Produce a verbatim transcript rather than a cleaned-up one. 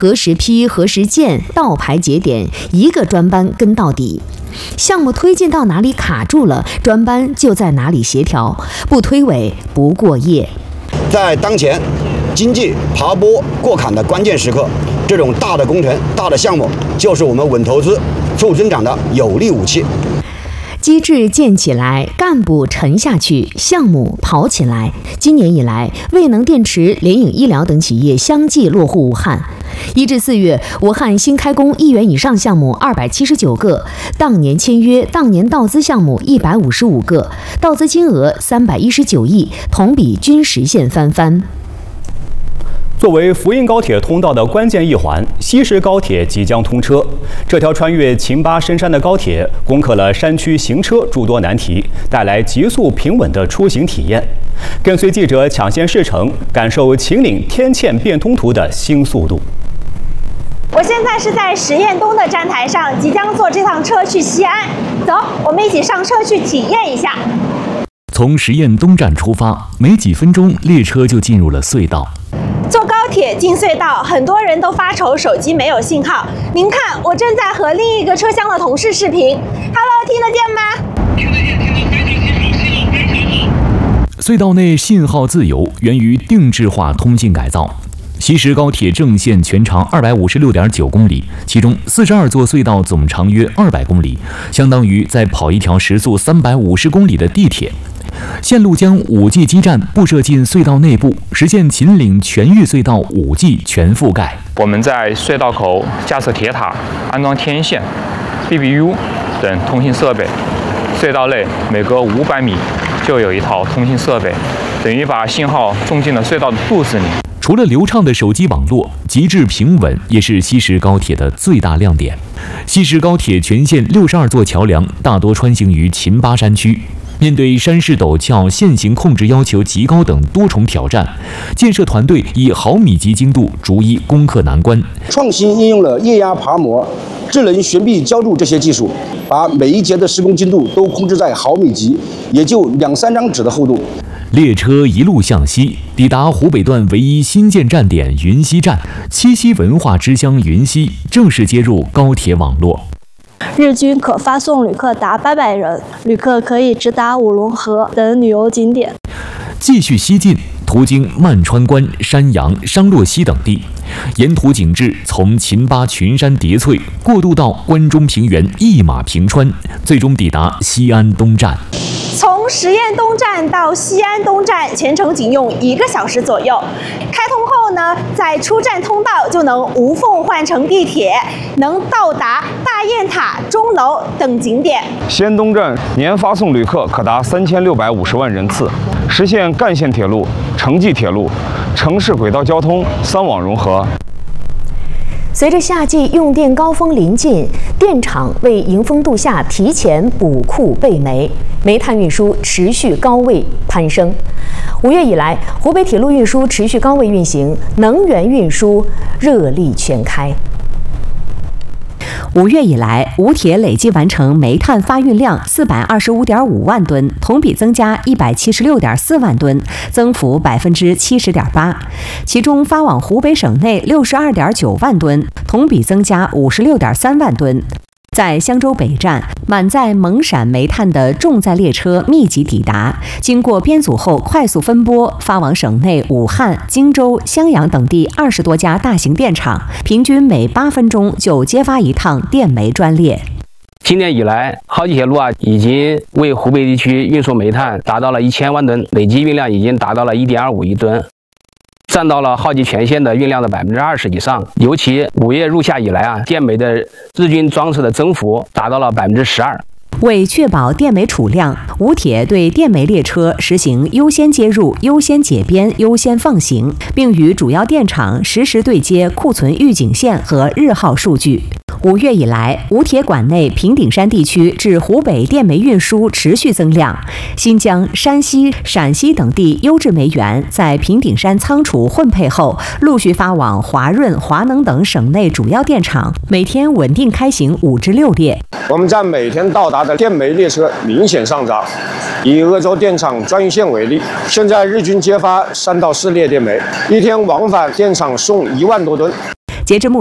何时批何时建，倒排节点，一个专班跟到底。项目推进到哪里卡住了，专班就在哪里协调，不推诿不过夜。 在当前经济爬坡过坎的关键时刻，这种大的工程、大的项目，就是我们稳投资、促增长的有力武器。 机制建起来，干部沉下去，项目跑起来。今年以来，未能电池、联影医疗等企业相继落户武汉。一至四月，武汉新开工亿元以上项目二百七十九个，当年签约、当年到资项目一百五十五个，到资金额三百一十九亿，同比均实现翻番。 作为福印高铁通道的关键一环，西石高铁即将通车。这条穿越秦巴深山的高铁，攻克了山区行车诸多难题，带来急速平稳的出行体验。跟随记者抢先试乘，感受秦岭天堑变通图的新速度。 我现在是在实验东的站台上，即将坐这趟车去西安。走，我们一起上车去体验一下。 从实验东站出发，没几分钟，列车就进入了隧道。 坐高铁进隧道，很多人都发愁手机没有信号。您看，我正在和另一个车厢的同事视频。Hello， 听得见吗？ 听得见，听得非常清楚，信号非常好。 隧道内信号自由，源于定制化通信改造。西石高铁正线全长二百五十六点九公里，其中四十二座隧道总长约二百公里，相当于在跑一条时速三百五十公里的地铁。线路将 五 G 基站布设进隧道内部，实现秦岭全域隧道 五 G 全覆盖。 我们在隧道口架设铁塔，安装天线、B B U 等通信设备。隧道内每隔五百米就有一套通信设备，等于把信号种进了隧道的肚子里。 除了流畅的手机网络，极致平稳也是西石高铁的最大亮点。西石高铁全线六十二座桥梁，大多穿行于秦巴山区。面对山势陡峭、线形控制要求极高等多重挑战，建设团队以毫米级精度逐一攻克难关。 创新应用了液压爬模、智能悬臂浇筑这些技术，把每一节的施工精度都控制在毫米级，也就两三张纸的厚度。 列车一路向西，抵达湖北段唯一新建站点云溪站，七夕文化之乡云溪正式接入高铁网络。 日均可发送旅客达八百人，旅客可以直达五龙河等旅游景点。 继续西进，途经漫川关、山阳、商洛西等地，沿途景致从秦巴群山叠翠过渡到关中平原一马平川，最终抵达西安东站。 从实验东站到西安东站，全程仅用一个小时左右。开通后呢，在出站通道就能无缝换乘地铁，能到达大雁塔、钟楼等景点。 西安东站年发送旅客可达三千六百五十万人次，实现干线铁路、城际铁路、城市轨道交通三网融合。 随着夏季用电高峰临近，电厂为迎峰度夏提前补库备煤，煤炭运输持续高位攀升。五月以来，湖北铁路运输持续高位运行，能源运输热力全开。五月以来，吴铁累计完成煤炭发运量四百二十五点五万吨，同比增加一百七十六点四万吨，增幅百分之七十点八。其中发往湖北省内六十二点九万吨，同比增加五十六点三万吨。在襄州北站，满载蒙陕煤炭的重载列车密集抵达，经过编组后快速分拨，发往省内武汉、荆州、襄阳等地二十多家大型电厂，平均每八分钟就接发一趟电煤专列。 今年以来，浩吉铁路啊已经为湖北地区运输煤炭达到了一千万吨，累计运量已经达到了一点二五亿吨。占到了浩吉全线的运量的百分之二十以上，尤其五月入夏以来啊，电煤的日均装车的增幅达到了百分之十二。 为确保电煤储量，吴铁对电煤列车实行优先接入、优先解编、优先放行，并与主要电厂实时对接库存预警线和日耗数据。五月以来，吴铁管内平顶山地区至湖北电煤运输持续增量，新疆、山西、陕西等地优质煤源在平顶山仓储混配后，陆续发往华润、华能等省内主要电厂，每天稳定开行五至六列。 我们站每天到达的电煤列车明显上涨。以鄂州电厂专运线为例，现在日均接发三到四列电煤，一天往返电厂送一万多吨。 截至目